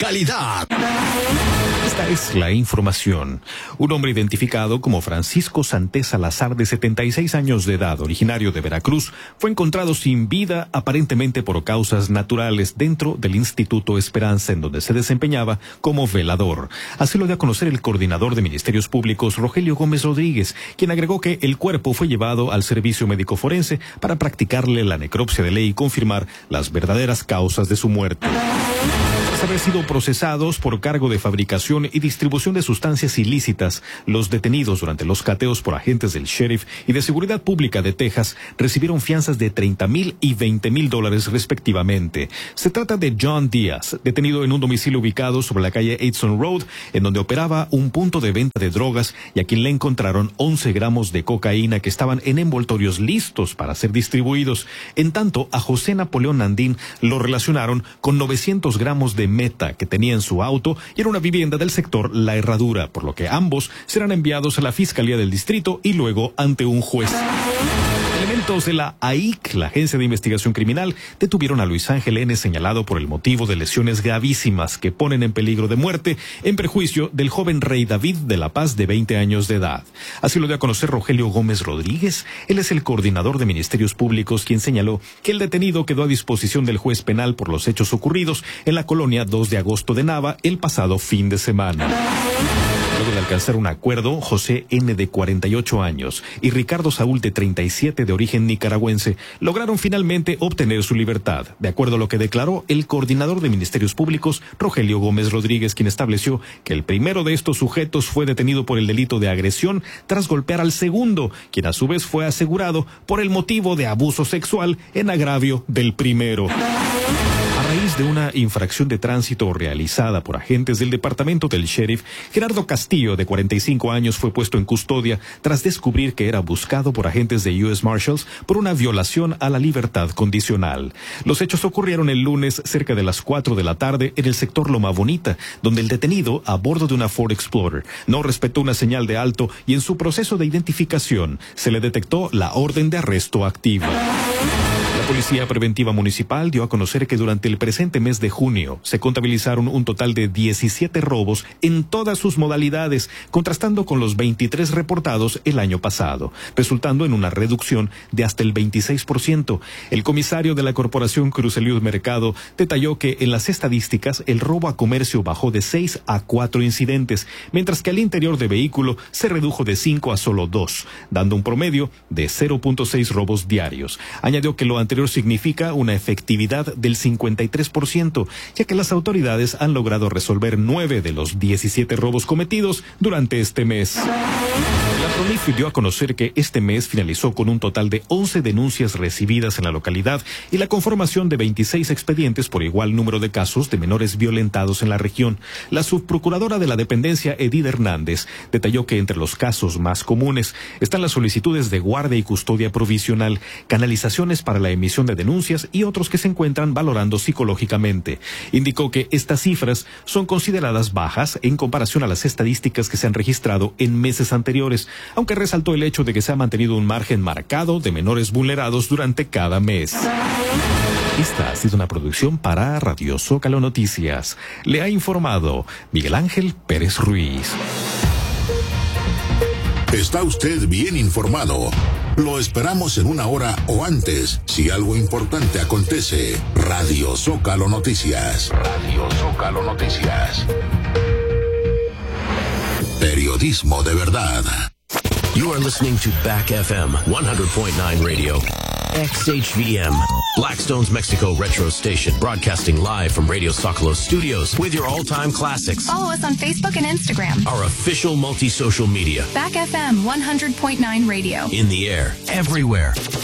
calidad. Esta es la información. Un hombre identificado como Francisco Santé Salazar, de 76 años de edad, originario de Veracruz, fue encontrado sin vida, aparentemente por causas naturales, dentro del Instituto Esperanza, en donde se desempeñaba como velador. Así lo dio a conocer el coordinador de Ministerios Públicos, Rogelio Gómez Rodríguez, quien agregó que el cuerpo fue llevado al servicio médico forense para practicarle la necropsia de ley y confirmar las verdaderas causas de su muerte. Tras haber sido procesados por cargo de fabricación y distribución de sustancias ilícitas, los detenidos durante los cateos por agentes del sheriff y de Seguridad Pública de Texas recibieron fianzas de $30,000 y $20,000 respectivamente. Se trata de John Díaz, detenido en un domicilio ubicado sobre la calle Edson Road, en donde operaba un punto de venta de drogas, y a quien le encontraron 11 gramos de cocaína que estaban en envoltorios listos para ser distribuidos. En tanto, a José Napoleón Nandín lo relacionaron con 900 gramos de meta que tenía en su auto y en una vivienda del sector La Herradura, por lo que ambos serán enviados a la Fiscalía del Distrito y luego ante un juez. Elementos de la AIC, la Agencia de Investigación Criminal, detuvieron a Luis Ángel N., señalado por el motivo de lesiones gravísimas que ponen en peligro de muerte en perjuicio del joven Rey David de La Paz, de 20 años de edad. Así lo dio a conocer Rogelio Gómez Rodríguez. Él es el coordinador de Ministerios Públicos, quien señaló que el detenido quedó a disposición del juez penal por los hechos ocurridos en la colonia 2 de agosto de Nava el pasado fin de semana. Luego de alcanzar un acuerdo, José N., de 48 años, y Ricardo Saúl, de 37, de origen nicaragüense, lograron finalmente obtener su libertad, de acuerdo a lo que declaró el coordinador de Ministerios Públicos, Rogelio Gómez Rodríguez, quien estableció que el primero de estos sujetos fue detenido por el delito de agresión tras golpear al segundo, quien a su vez fue asegurado por el motivo de abuso sexual en agravio del primero. A raíz de una infracción de tránsito realizada por agentes del departamento del sheriff, Gerardo Castillo, de 45 años, fue puesto en custodia tras descubrir que era buscado por agentes de U.S. Marshals por una violación a la libertad condicional. Los hechos ocurrieron el lunes cerca de las 4 de la tarde en el sector Loma Bonita, donde el detenido, a bordo de una Ford Explorer, no respetó una señal de alto y en su proceso de identificación se le detectó la orden de arresto activa. La Policía Preventiva Municipal dio a conocer que durante el presente mes de junio se contabilizaron un total de 17 robos en todas sus modalidades, contrastando con los 23 reportados el año pasado, resultando en una reducción de hasta el 26%. El comisario de la Corporación Cruz Eliud Mercado detalló que en las estadísticas el robo a comercio bajó de 6 a 4 incidentes, mientras que al interior de vehículo se redujo de 5 a solo 2, dando un promedio de 0.6 robos diarios. Añadió que lo anterior significa una efectividad del 53%, ya que las autoridades han logrado resolver 9 de los 17 robos cometidos durante este mes. La PRONIF dio a conocer que este mes finalizó con un total de 11 denuncias recibidas en la localidad y la conformación de 26 expedientes por igual número de casos de menores violentados en la región. La subprocuradora de la dependencia, Edith Hernández, detalló que entre los casos más comunes están las solicitudes de guardia y custodia provisional, canalizaciones para la emisión de denuncias y otros que se encuentran valorando psicológicamente. Indicó que estas cifras son consideradas bajas en comparación a las estadísticas que se han registrado en meses anteriores, aunque resaltó el hecho de que se ha mantenido un margen marcado de menores vulnerados durante cada mes. Esta ha sido una producción para Radio Zócalo Noticias. Le ha informado Miguel Ángel Pérez Ruiz. Está usted bien informado. Lo esperamos en una hora o antes, si algo importante acontece. Radio Zócalo Noticias. Radio Zócalo Noticias. Periodismo de verdad. You are listening to Back FM 100.9 Radio. XHVM, Blackstone's Mexico Retro Station, broadcasting live from Radio Zócalo Studios with your all-time classics. Follow us on Facebook and Instagram. Our official multi-social media. Back FM 100.9 Radio. In the air, everywhere.